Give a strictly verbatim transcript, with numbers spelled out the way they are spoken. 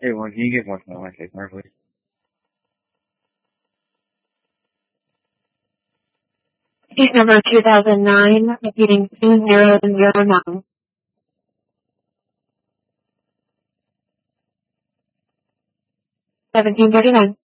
Hey, one, can you get one from my case, please? Case number two thousand nine, repeating two zero zero nine. seventeen thirty-nine.